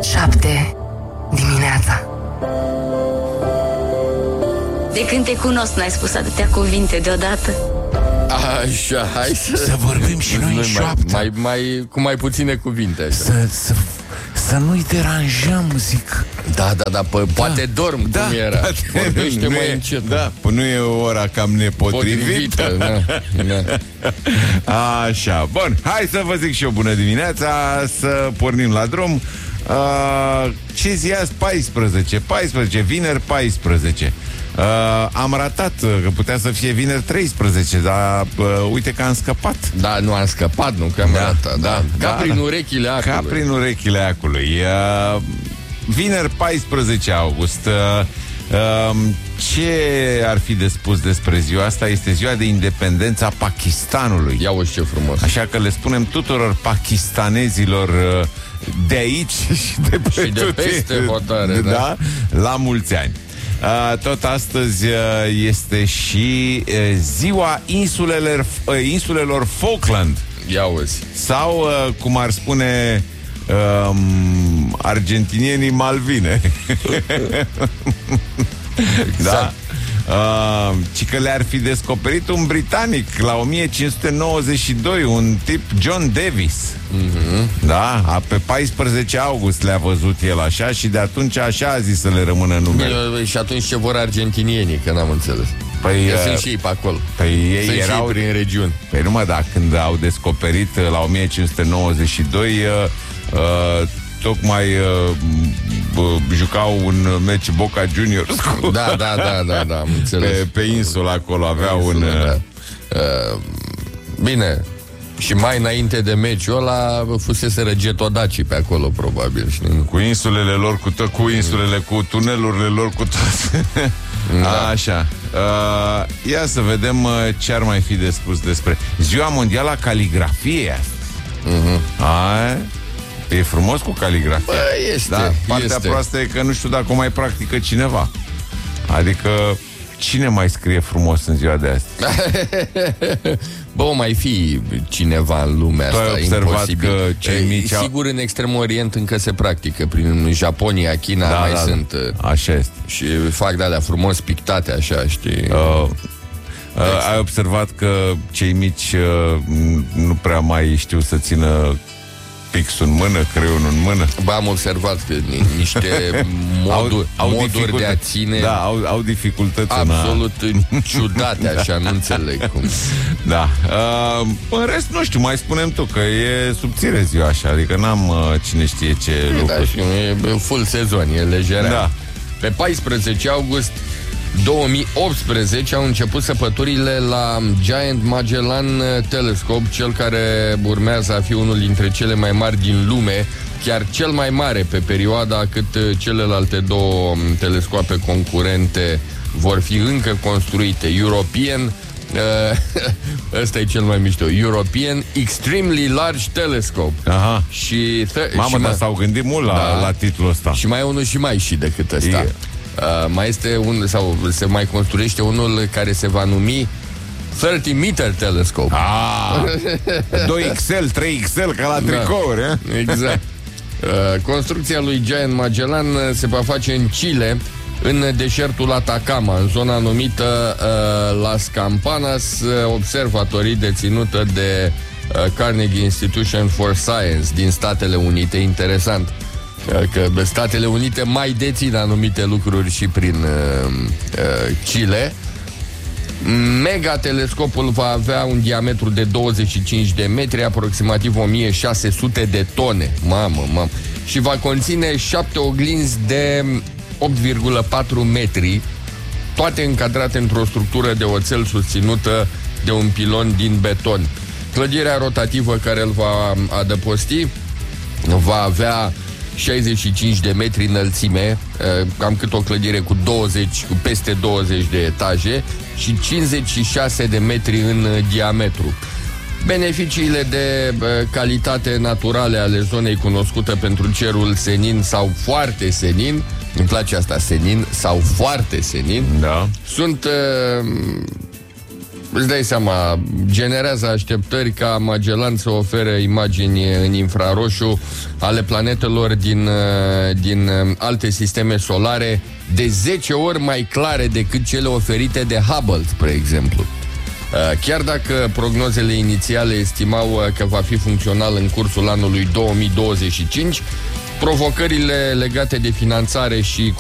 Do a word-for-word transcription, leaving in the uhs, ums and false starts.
șapte dimineața. De când te cunosc n-ai spus atâtea cuvinte deodată. Așa, hai să, să vorbim și noi în șoaptă. Mai, mai, cu mai puține cuvinte așa. Să, să, să nu-i deranjăm, zic. Da, da, da, pă, da. Poate dorm, da, cum era. Vorbește nu mai e, încet. Da, nu e o ora cam nepotrivită. Potrivită, da, da. Așa, bun, hai să vă zic și eu bună dimineața. Să pornim la drum. uh, Ce zi azi? paisprezece paisprezece, vineri paisprezece. Uh, am ratat că putea să fie vineri treisprezece, dar uh, uite că am scăpat. Da, nu am scăpat, nu că am da, ratat. Da, da, ca da, prin da. urechile acului. Ca prin urechile acului. uh, Vineri paisprezece august. uh, uh, Ce ar fi de spus despre ziua asta? Este ziua de independență a Pakistanului. Ia uite ce frumos. Așa că le spunem tuturor pakistanezilor uh, de aici și de, pe și de peste hotare, da, da? La mulți ani. Uh, tot astăzi uh, este și uh, ziua insulelor, uh, insulelor Falkland. Ia uzi. Sau, uh, cum ar spune um, argentinienii, Malvine. Exact. Da? Uh, ci că le-ar fi descoperit un britanic la o mie cinci sute nouăzeci și doi, un tip John Davis. Mm-hmm. Da? A, pe paisprezece august le-a văzut el așa și de atunci așa a zis să le rămână numele. Bine, și atunci ce vor argentinienii, că n-am înțeles. Păi, că uh, sunt și ei pe acolo. Păi ei sunt erau și ei prin regiuni. Păi numai da, când au descoperit la o mie cinci sute nouăzeci și doi uh, uh, tocmai uh, uh, jucau un meci Boca Juniors cu... Da, da, da, da, da, am înțeles. Pe, pe insula acolo aveau un... Uh... Da. Uh, bine, și mai înainte de meciul ăla fuseseră jetodacii pe acolo, probabil, știi? Cu insulele lor, cu, tot, cu insulele, cu tunelurile lor, cu tot. Da. Așa. Uh, ia să vedem uh, ce ar mai fi de spus despre Ziua Mondială a Caligrafiei astăzi. Uh-huh. A, e frumos cu caligrafia. Bă, este, da, partea este. proastă e că nu știu dacă o mai practică cineva. Adică cine mai scrie frumos în ziua de astăzi? Bă, o mai fi cineva în lumea tu asta, ai observat imposibil. că cei mici au... Sigur, în Extrem Orient încă se practică. Prin Japonia, China da, mai da, sunt. Așa este. Și fac de alea frumos pictate, așa, știi? Uh, uh, ai observat că cei mici uh, nu prea mai știu să țină pixul în mână, creionul în mână. Ba, am observat că niște moduri, au, au moduri de a ține. Da, au, au dificultăți absolut în a... ciudate, așa, nu înțeleg cum. Da. Uh, în rest, nu știu, mai spunem tu că e subțire ziua așa, adică n-am uh, cine știe ce e, lucruri. Da, și e full sezon, e lejerea. Da. Pe paisprezece august două mii optsprezece au început săpăturile la Giant Magellan Telescope, cel care urmează a fi unul dintre cele mai mari din lume, chiar cel mai mare pe perioada cât celelalte două telescoape concurente vor fi încă construite. European ăsta e cel mai mișto, European Extremely Large Telescope. Aha. Și th- Mamă, și dar ma- s-au gândit mult la, da. la titlul ăsta. Și mai e unul și mai și decât ăsta. E... Uh, mai este un, sau se mai construiește unul care se va numi treizeci meter Telescope. Ah, doi X L, trei X L, ca la tricouri, da. Exact. Uh, construcția lui Giant Magellan se va face în Chile, în deșertul Atacama, în zona numită uh, Las Campanas Observatory, deținută de uh, Carnegie Institution for Science din Statele Unite. Interesant că Statele Unite mai dețin anumite lucruri și prin uh, uh, Chile. Megatelescopul va avea un diametru de douăzeci și cinci de metri, aproximativ o mie șase sute de tone. Mamă, mamă. Și va conține șapte oglinzi de opt virgulă patru metri, toate încadrate într-o structură de oțel susținută de un pilon din beton. Clădirea rotativă care îl va adăposti va avea șaizeci și cinci de metri înălțime, cam cât o clădire cu douăzeci, cu peste douăzeci de etaje, și cincizeci și șase de metri în diametru. Beneficiile de calitate naturale ale zonei cunoscută pentru cerul senin sau foarte senin, îmi place asta, senin sau foarte senin, da. sunt uh, îți dai seama, generează așteptări ca Magellan să ofere imagini în infraroșu ale planetelor din, din alte sisteme solare de zece ori mai clare decât cele oferite de Hubble, spre exemplu. Chiar dacă prognozele inițiale estimau că va fi funcțional în cursul anului două mii douăzeci și cinci, provocările legate de finanțare și